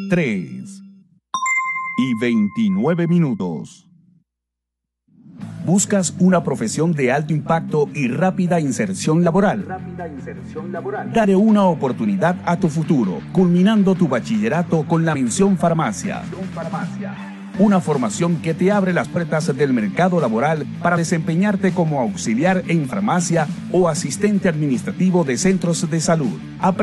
3:29. ¿Buscas una profesión de alto impacto y rápida inserción laboral? Dale una oportunidad a tu futuro, culminando tu bachillerato con la mención farmacia. Una formación que te abre las puertas del mercado laboral para desempeñarte como auxiliar en farmacia o asistente administrativo de centros de salud.